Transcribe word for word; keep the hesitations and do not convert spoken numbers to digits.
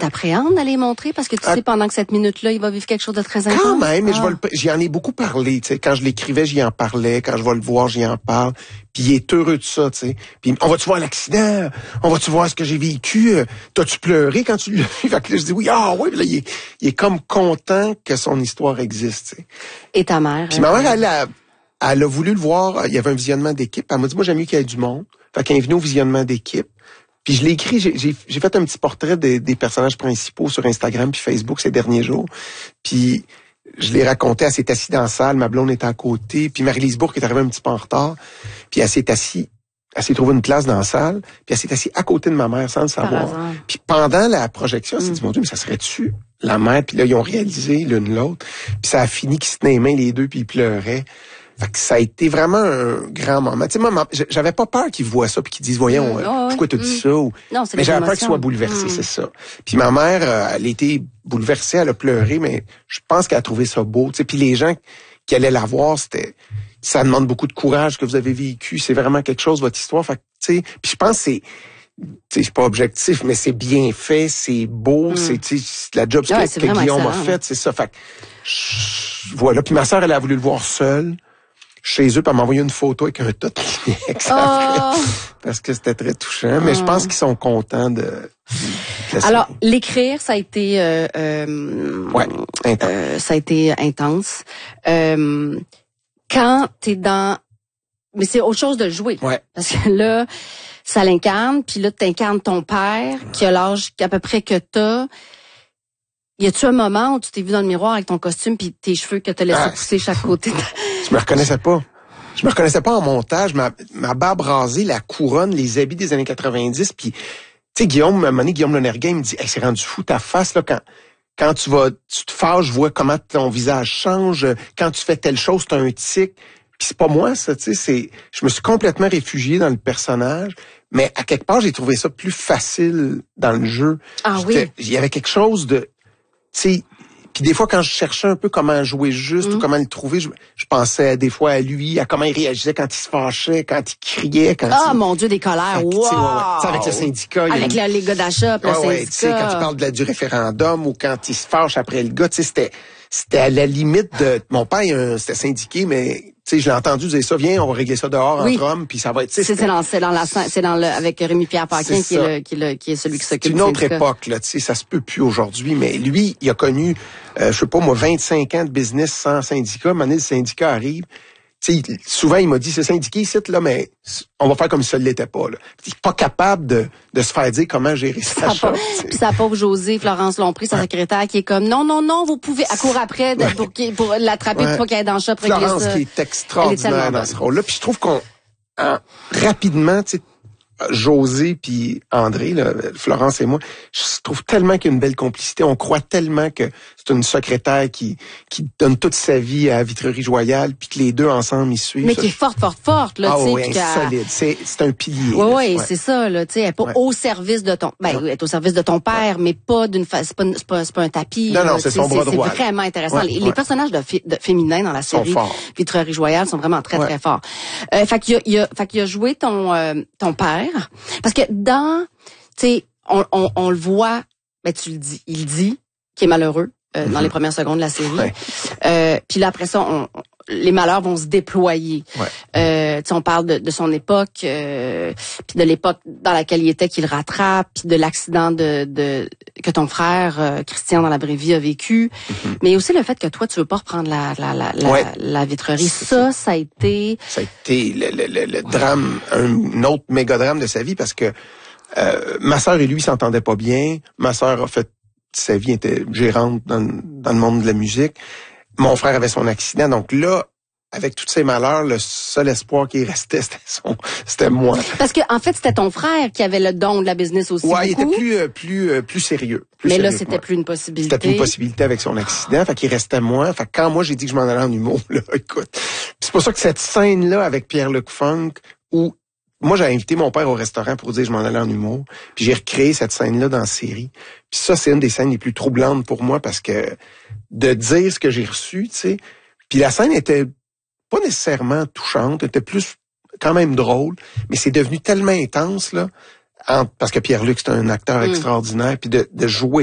t'appréhendes d'aller montrer parce que tu ah, sais pendant que cette minute-là, il va vivre quelque chose de très intense? Quand même, mais ah. je vais le, j'y en ai beaucoup parlé, tu sais. Quand je l'écrivais, j'y en parlais. Quand je vais le voir, j'y en parle. Puis il est heureux de ça, tu sais. Puis on va-tu voir l'accident? On va-tu voir ce que j'ai vécu? T'as-tu pleuré quand tu l'as vu? Fait que là, je dis oui. Ah oui, puis là, il est, il est comme content que son histoire existe, tu sais. Et ta mère? Puis ma mère, elle a, elle a voulu le voir. Il y avait un visionnement d'équipe. Elle m'a dit, moi, j'aime mieux qu'il y ait du monde. Fait qu'elle est venue au visionnement d'équipe. Puis je l'ai écrit, j'ai, j'ai, j'ai fait un petit portrait des, des personnages principaux sur Instagram puis Facebook ces derniers jours. Puis je l'ai raconté, elle s'est assise dans la salle, ma blonde était à côté, puis Marie-Lise Bourque est arrivée un petit peu en retard, puis elle s'est assise, elle s'est trouvée une place dans la salle, puis elle s'est assise à côté de ma mère sans le savoir. Puis pendant la projection, elle s'est dit, mon Dieu, mais ça serait-tu la mère? Puis là, ils ont réalisé l'une l'autre, puis ça a fini qu'ils se tenaient les mains les deux, puis ils pleuraient. Fait que ça a été vraiment un grand moment. Tu sais, moi, j'avais pas peur qu'ils voient ça puis qu'ils disent, voyons, mmh, oh, pourquoi t'as mmh. dit ça? Ou... Non, c'est mais j'avais peur qu'ils soient bouleversés, mmh. c'est ça. Puis ma mère, elle a été bouleversée, elle a pleuré, mais je pense qu'elle a trouvé ça beau. Tu sais, puis les gens qui allaient la voir, c'était, ça demande beaucoup de courage que vous avez vécu. C'est vraiment quelque chose, votre histoire. Fait que, tu sais, puis je pense que c'est, tu sais, c'est pas objectif, mais c'est bien fait, c'est beau, mmh. c'est, tu sais, la job ouais, que, que Guillaume a faite, c'est ça. Fait que, je, voilà. Puis ma sœur, elle a voulu le voir seule. Chez eux, puis elle m'a envoyé une photo avec un tas de Kleenex oh. parce que c'était très touchant. Mais oh. je pense qu'ils sont contents de... de Alors, l'écrire, ça a été... Euh, euh, ouais, intense. Euh, ça a été intense. Euh, quand t'es dans... Mais c'est autre chose de jouer. Ouais. Parce que là, ça l'incarne, puis là, t'incarnes ton père, qui a l'âge à peu près que t'as. Y a-tu un moment où tu t'es vu dans le miroir avec ton costume puis tes cheveux que t'as laissé ah. pousser chaque côté? Je me reconnaissais pas. Je me reconnaissais pas en montage. Ma, ma barbe rasée, la couronne, les habits des années quatre-vingt-dix. Puis, tu sais, Guillaume, à un moment donné, Guillaume Lonergan, il me dit, hey, c'est rendu fou ta face, là, quand, quand tu vas, tu te fâches, je vois comment ton visage change. Quand tu fais telle chose, t'as un tic. Puis c'est pas moi, ça, tu sais, c'est, je me suis complètement réfugié dans le personnage. Mais à quelque part, j'ai trouvé ça plus facile dans le jeu. Ah J'étais, oui. Il y avait quelque chose de, tu sais, puis des fois, quand je cherchais un peu comment jouer juste mmh. ou comment le trouver, je, je pensais des fois à lui, à comment il réagissait quand il se fâchait, quand il criait. Quand ah, il... mon Dieu, des colères, wow! Ouais, ouais. Avec le syndicat. Avec il... le, les gars d'achat, le ouais, syndicat. Ouais, tu sais, quand tu parles de la, du référendum ou quand il se fâche après le gars, tu sais, c'était, c'était à la limite de... Mon père, c'était syndiqué, mais... Tu sais, je l'ai entendu dire ça, viens, on va régler ça dehors oui. entre hommes, puis ça va être... C'est, c'est dans, c'est dans la, c'est dans le, avec Rémi-Pierre Paquin qui est, le, qui, est le, qui est celui qui s'occupe. C'est une autre époque, là, tu sais, ça se peut plus aujourd'hui, mais lui, il a connu, euh, je sais pas, moi, vingt-cinq ans de business sans syndicat. À un moment donné, le syndicat arrive. Tu sais, souvent, il m'a dit, c'est syndiqué ici, là, mais on va faire comme si ça ne l'était pas, là. Il est pas capable de, de se faire dire comment gérer sa chose. Puis sa pauvre Josée, Florence Lompré, sa ouais. secrétaire, qui est comme, non, non, non, vous pouvez, à court après, de, pour, pour l'attraper, ouais. pour qu'elle aille dans le shop, Florence, qui est extraordinaire est dans ce rôle-là. Puis je trouve qu'on, hein, rapidement, tu sais, Josée puis André, là, Florence et moi, je trouve tellement qu'il y a une belle complicité. On croit tellement que c'est une secrétaire qui qui donne toute sa vie à Vitrerie Joyale, puis que les deux ensemble ils suivent. Mais ça, qui est forte, forte, forte là, ah, tu sais, oui, solide. C'est c'est un pilier. Oui, oui, ouais. c'est ça là. Tu sais, elle est pas ouais. au service de ton, ben, elle est au service de ton père, ouais. mais pas d'une fa... c'est pas c'est pas, c'est pas un tapis. Non, non, là, c'est son bras droit. C'est vraiment intéressant. Ouais, les, ouais. les personnages de, fi... de féminins dans la série Vitrerie Joyale sont vraiment très ouais. très forts. Euh, fait qu'il a, il a, fait qu'il a joué ton euh, ton père, parce que dans, tu sais, on, on, on le voit, ben tu le dis, il dit qu'il est malheureux euh, mm-hmm. dans les premières secondes de la série. Ouais. Euh, puis là après ça, on, les malheurs vont se déployer. Ouais. Euh, tu sais, on parle de, de son époque, euh, puis de l'époque dans laquelle il était qu'il rattrape, puis de l'accident de, de que ton frère euh, Christian dans la vraie vie a vécu, mm-hmm. mais aussi le fait que toi tu veux pas reprendre la la la, la, ouais. la vitrerie. Ça, ça a été. Ça a été le, le, le, le drame, un autre méga drame de sa vie parce que euh, ma sœur et lui s'entendaient pas bien. Ma sœur a fait sa vie était gérante dans, dans le monde de la musique. Mon frère avait son accident, donc là, avec tous ces malheurs, le seul espoir qui restait, c'était son, c'était moi. Parce que en fait, c'était ton frère qui avait le don de la business aussi. Ouais, beaucoup. il était plus, plus, plus, plus sérieux. Plus Mais sérieux là, c'était plus une possibilité. C'était plus une possibilité avec son accident, fait qu'il restait moi. Fait que quand moi j'ai dit que je m'en allais en humour, là, écoute, c'est pour ça que cette scène-là avec Pierre-Luc Funk, où moi j'ai invité mon père au restaurant pour dire que je m'en allais en humour, puis j'ai recréé cette scène-là dans la série. Puis ça, c'est une des scènes les plus troublantes pour moi parce que de dire ce que j'ai reçu, tu sais. Puis la scène était pas nécessairement touchante, était plus quand même drôle, mais c'est devenu tellement intense là, en, parce que Pierre-Luc c'est un acteur mmh. extraordinaire, puis de, de jouer